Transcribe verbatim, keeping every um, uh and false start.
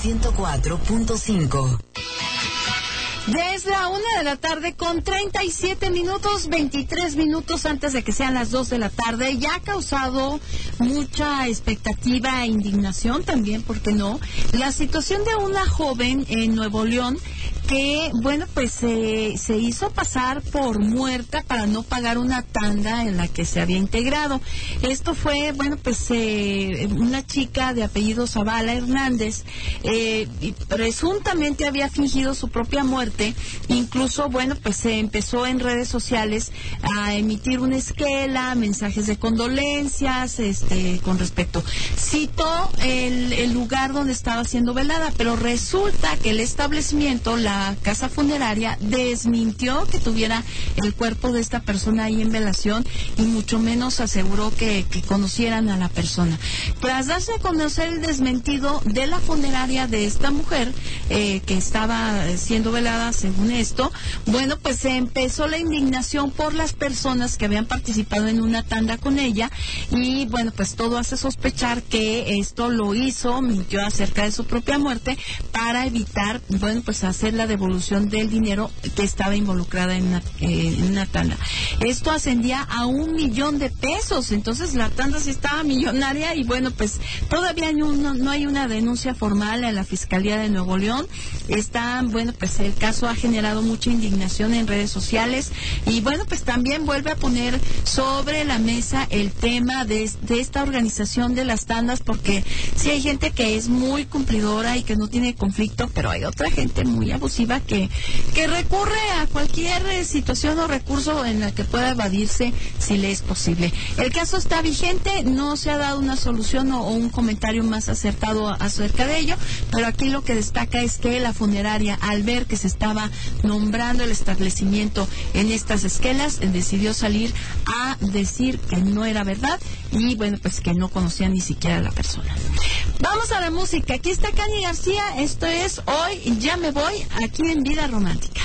ciento cuatro punto cinco. Desde la una de la tarde con treinta y siete minutos, veintitrés minutos antes de que sean las dos de la tarde, ya ha causado mucha expectativa e indignación también, ¿por qué no? La situación de una joven en Nuevo León que, bueno, pues eh, se hizo pasar por muerta para no pagar una tanda en la que se había integrado. Esto fue, bueno, pues eh, una chica de apellido Zavala Hernández, eh, y presuntamente había fingido su propia muerte. Incluso, bueno, pues se empezó en redes sociales a emitir una esquela, mensajes de condolencias, este, con respecto. Citó el, el lugar donde estaba siendo velada, pero resulta que el establecimiento, la casa funeraria, desmintió que tuviera el cuerpo de esta persona ahí en velación y mucho menos aseguró que, que conocieran a la persona. Tras darse a conocer el desmentido de la funeraria de esta mujer eh, que estaba siendo velada, según esto, bueno, pues se empezó la indignación por las personas que habían participado en una tanda con ella y, bueno, pues todo hace sospechar que esto lo hizo, mintió acerca de su propia muerte para evitar, bueno, pues hacer la devolución del dinero que estaba involucrada en una, eh, en una tanda. Esto ascendía a un millón de pesos, entonces la tanda sí estaba millonaria y, bueno, pues todavía no, no, no hay una denuncia formal en la Fiscalía de Nuevo León. Está, bueno, pues el caso ha generado mucha indignación en redes sociales y, bueno, pues también vuelve a poner sobre la mesa el tema de, de esta organización de las tandas, porque sí hay gente que es muy cumplidora y que no tiene conflicto, pero hay otra gente muy abusiva que, que recurre a cualquier eh, situación o recurso en la que pueda evadirse si le es posible. El caso está vigente, no se ha dado una solución o, o un comentario más acertado acerca de ello, pero aquí lo que destaca es que la funeraria, al ver que se estaba nombrando el establecimiento en estas esquelas, decidió salir a decir que no era verdad y, bueno, pues que no conocía ni siquiera a la persona. Vamos a la música. Aquí está Cani García. Esto es Hoy Ya Me Voy, aquí en Vida Romántica.